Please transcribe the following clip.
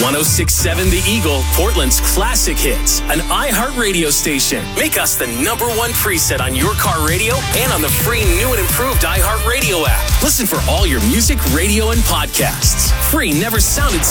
1067 The Eagle, Portland's classic hits, an iHeartRadio station. Make us the number one preset on your car radio and on the free new and improved iHeartRadio app. Listen for all your music, radio, and podcasts. Free never sounded